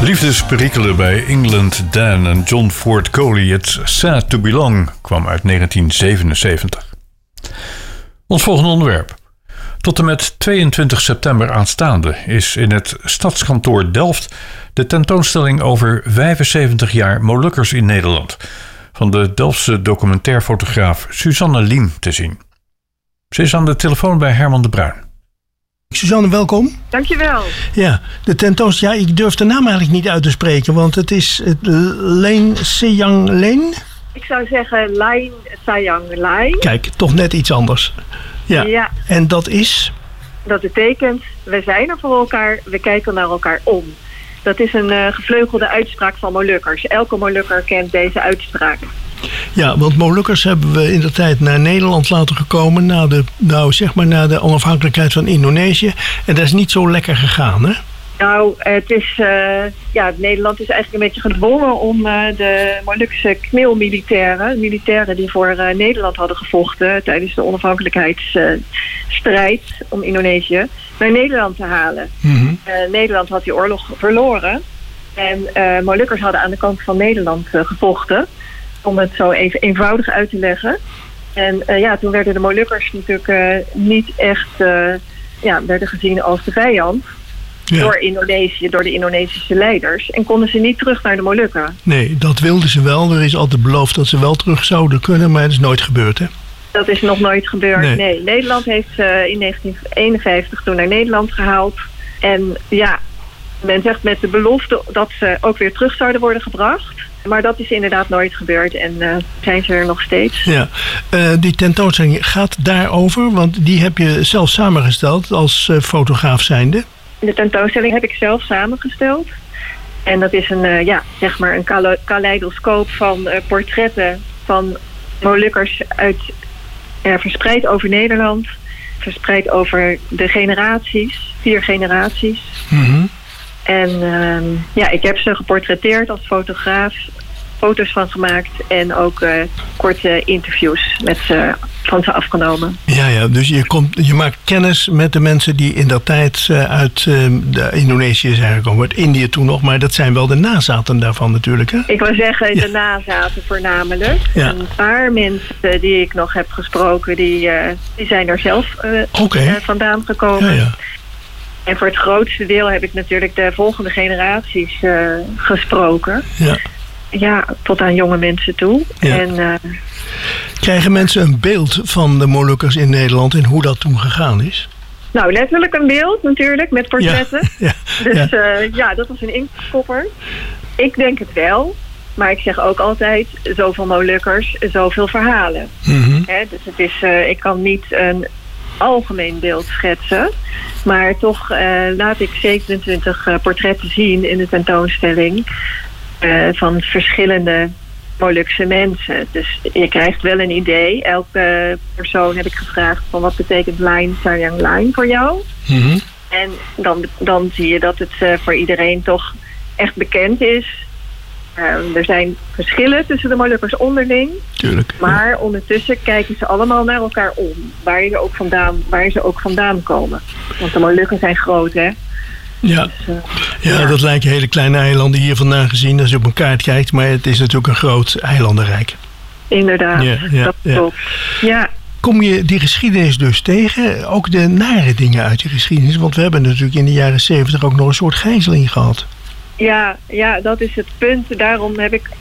Liefdesperikelen bij England Dan en John Ford Coley. It's Sad to Belong kwam uit 1977. Ons volgende onderwerp. Tot en met 22 september aanstaande is in het Stadskantoor Delft de tentoonstelling over 75 jaar Molukkers in Nederland van de Delftse documentairfotograaf Suzanne Liem te zien. Ze is aan de telefoon bij Herman de Bruin. Suzanne, welkom. Dankjewel. Ja, de tentoonstelling. Ja, ik durf de naam eigenlijk niet uit te spreken, want het is Leen Sejang Leen. Ik zou zeggen Leen Sejang Leen. Kijk, toch net iets anders. Ja. En dat is? Dat betekent, we zijn er voor elkaar, we kijken naar elkaar om. Dat is een gevleugelde uitspraak van Molukkers. Elke Molukker kent deze uitspraak. Ja, want Molukkers hebben we in de tijd naar Nederland laten gekomen na de onafhankelijkheid van Indonesië. En dat is niet zo lekker gegaan, hè? Nou, het is, Nederland is eigenlijk een beetje gedwongen om de Molukse militairen die voor Nederland hadden gevochten tijdens de onafhankelijkheidsstrijd om Indonesië, naar Nederland te halen. Mm-hmm. Nederland had die oorlog verloren en Molukkers hadden aan de kant van Nederland gevochten. Om het zo even eenvoudig uit te leggen. En toen werden de Molukkers natuurlijk niet echt werden gezien als de vijand. Ja. Door Indonesië, door de Indonesische leiders. En konden ze niet terug naar de Molukken. Nee, dat wilden ze wel. Er is altijd beloofd dat ze wel terug zouden kunnen, maar dat is nooit gebeurd, hè? Dat is nog nooit gebeurd, nee. Nederland heeft in 1951 toen naar Nederland gehaald. En ja, men zegt met de belofte dat ze ook weer terug zouden worden gebracht. Maar dat is inderdaad nooit gebeurd en zijn ze er nog steeds. Ja, die tentoonstelling gaat daarover, want die heb je zelf samengesteld als fotograaf zijnde. De tentoonstelling heb ik zelf samengesteld. En dat is een kaleidoscoop van portretten van Molukkers verspreid over Nederland. Verspreid over de generaties, 4 generaties. Mm-hmm. En ik heb ze geportretteerd als fotograaf, foto's van gemaakt en ook korte interviews van ze afgenomen. Ja, dus je maakt kennis met de mensen die in dat tijd uit Indonesië zijn gekomen, uit Indië toen nog, maar dat zijn wel de nazaten daarvan natuurlijk, hè? Ik wil zeggen de nazaten voornamelijk. Ja. Een paar mensen die ik nog heb gesproken, die zijn er zelf vandaan gekomen. Ja. En voor het grootste deel heb ik natuurlijk de volgende generaties gesproken. Ja. Ja, tot aan jonge mensen toe. Ja. En, krijgen mensen een beeld van de Molukkers in Nederland en hoe dat toen gegaan is? Nou, letterlijk een beeld natuurlijk, met portretten. Ja. Dus dat was een inktkopper. Ik denk het wel. Maar ik zeg ook altijd, zoveel Molukkers, zoveel verhalen. Mm-hmm. Dus het is, ik kan niet een algemeen beeld schetsen. Maar toch laat ik 27 portretten zien in de tentoonstelling van verschillende Molukse mensen. Dus je krijgt wel een idee. Elke persoon heb ik gevraagd van wat betekent Leen Sejang Leen voor jou? Mm-hmm. En dan zie je dat het voor iedereen toch echt bekend is. Er zijn verschillen tussen de Molukkers onderling. Tuurlijk. Maar ondertussen kijken ze allemaal naar elkaar om. Waar ze ook vandaan komen. Want de Molukken zijn groot, hè? Ja. Dus, dat lijken hele kleine eilanden hier vandaan gezien als je op een kaart kijkt. Maar het is natuurlijk een groot eilandenrijk. Inderdaad, dat klopt. Ja. Kom je die geschiedenis dus tegen? Ook de nare dingen uit die geschiedenis? Want we hebben natuurlijk in de jaren 70 ook nog een soort gijzeling gehad. Ja, dat is het punt. Daarom heb ik...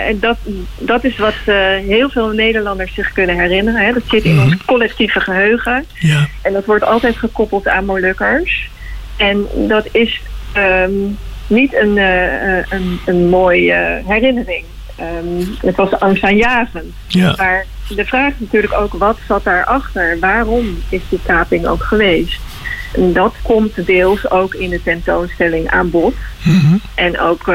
dat is wat heel veel Nederlanders zich kunnen herinneren. Hè. Dat zit in ons collectieve geheugen. Ja. En dat wordt altijd gekoppeld aan Molukkers. En dat is niet een mooie herinnering. Het was angstaanjagend. Ja. Maar de vraag is natuurlijk ook, wat zat daarachter? Waarom is die kaping ook geweest? En dat komt deels ook in de tentoonstelling aan bod. Mm-hmm. En ook,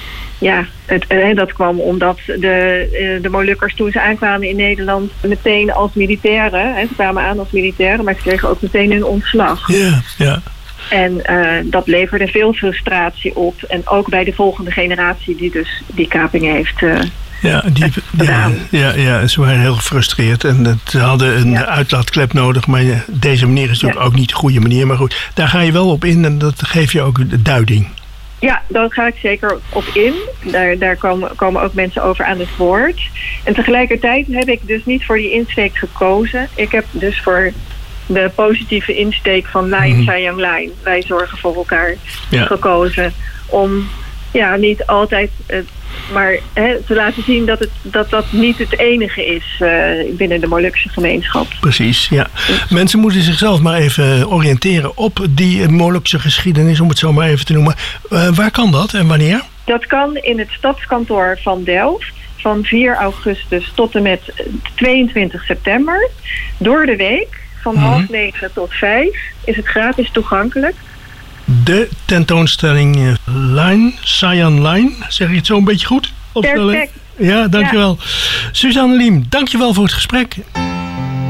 dat kwam omdat de Molukkers toen ze aankwamen in Nederland meteen als militairen. Ze kwamen aan als militairen, maar ze kregen ook meteen hun ontslag. Ja. En dat leverde veel frustratie op. En ook bij de volgende generatie die dus die kaping heeft gedaan. Ze waren heel gefrustreerd. En ze hadden een uitlaatklep nodig. Maar deze manier is natuurlijk ook niet de goede manier. Maar goed, daar ga je wel op in en dat geef je ook de duiding. Ja, daar ga ik zeker op in. Daar komen ook mensen over aan het woord. En tegelijkertijd heb ik dus niet voor die insteek gekozen. Ik heb dus voor de positieve insteek van Line Sayang Line. Wij zorgen voor elkaar gekozen. Om niet altijd... maar te laten zien dat niet het enige is binnen de Molukse gemeenschap. Precies, ja. Mensen moeten zichzelf maar even oriënteren op die Molukse geschiedenis, om het zo maar even te noemen. Waar kan dat en wanneer? Dat kan in het stadskantoor van Delft van 4 augustus tot en met 22 september. Door de week van 8:30 tot 5 is het gratis toegankelijk. De tentoonstelling Line, Sayang Line, zeg je het zo een beetje goed? Perfect. Ja, dankjewel. Suzanne Liem, dankjewel voor het gesprek.